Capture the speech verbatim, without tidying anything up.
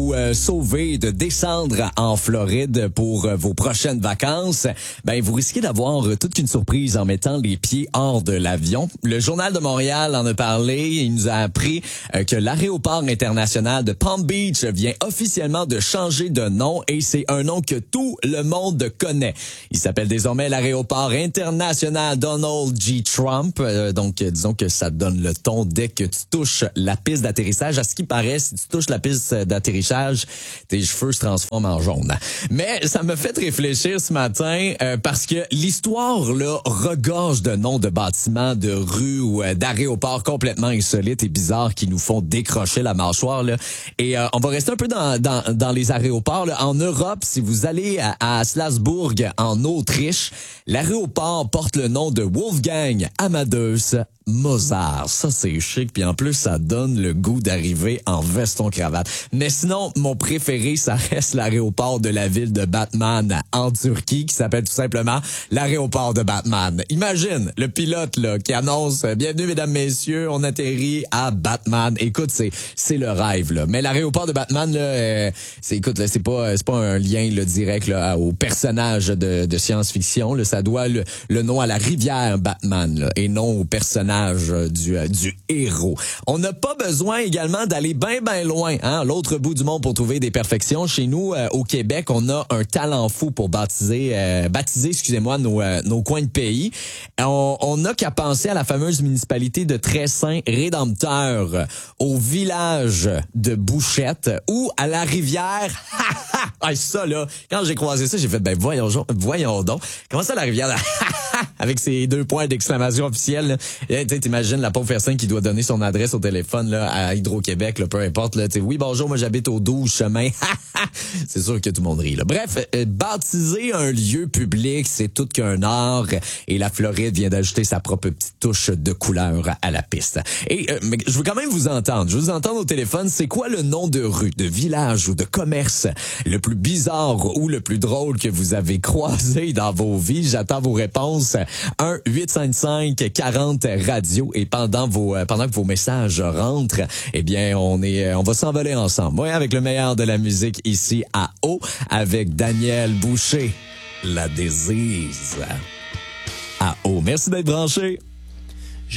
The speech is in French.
vous euh, sauver, de descendre en Floride pour euh, vos prochaines vacances, ben vous risquez d'avoir euh, toute une surprise en mettant les pieds hors de l'avion. Le Journal de Montréal en a parlé. Il nous a appris euh, que l'aéroport international de Palm Beach vient officiellement de changer de nom et c'est un nom que tout le monde connaît. Il s'appelle désormais l'aéroport international Donald J. Trump. Euh, donc, euh, disons que ça donne le ton dès que tu touches la piste d'atterrissage. À ce qui paraît, si tu touches la piste d'atterrissage, tes cheveux se transforment en jaune. Mais ça me fait réfléchir ce matin euh, parce que l'histoire là regorge de noms de bâtiments, de rues ou euh, d'aéroports complètement insolites et bizarres qui nous font décrocher la mâchoire. Là. Et euh, on va rester un peu dans, dans, dans les aéroports. Là. En Europe, si vous allez à, à Salzbourg, en Autriche, l'aéroport porte le nom de Wolfgang Amadeus Mozart. Ça, c'est chic. Puis en plus, ça donne le goût d'arriver en veston-cravate. Mais sinon, mon préféré, ça reste l'aéroport de la ville de Batman en Turquie, qui s'appelle tout simplement l'aéroport de Batman. Imagine le pilote là qui annonce « Bienvenue, mesdames, messieurs, on atterrit à Batman ». Écoute, c'est c'est le rêve, là. Mais l'aéroport de Batman, là, euh, c'est, écoute, là, c'est pas c'est pas un lien là, direct là, au personnage de, de science-fiction. Là. Ça doit le, le nom à la rivière Batman là, et non au personnage du, du héros. On n'a pas besoin également d'aller bien, bien loin, hein, l'autre bout du monde pour trouver des perfections. Chez nous, euh, au Québec, on a un talent fou pour baptiser, euh, baptiser, excusez-moi, nos, euh, nos coins de pays. On, on n'a qu'à penser à la fameuse municipalité de Tressin-Rédempteur, au village de Bouchette ou à la rivière. Ah, ça là, quand j'ai croisé ça, j'ai fait ben voyons, voyons donc. Comment ça la rivière avec ses deux points d'exclamation officiels. Tu t'imagines la pauvre personne qui doit donner son adresse au téléphone là à Hydro-Québec, là, peu importe là, tu sais oui bonjour, moi j'habite au douze chemin. C'est sûr que tout le monde rit là. Bref, euh, baptiser un lieu public, c'est tout qu'un art et la Floride vient d'ajouter sa propre petite touche de couleur à la piste. Et euh, mais je veux quand même vous entendre. Je veux vous entendre au téléphone, c'est quoi le nom de rue, de village ou de commerce le plus bizarre ou le plus drôle que vous avez croisé dans vos vies? J'attends vos réponses. un huit cinq cinq quarante radio et pendant vos pendant que vos messages rentrent, eh bien on est on va s'envoler ensemble. Moi avec le meilleur de la musique ici à Eau avec Daniel Boucher. La désise à Eau. Merci d'être branché.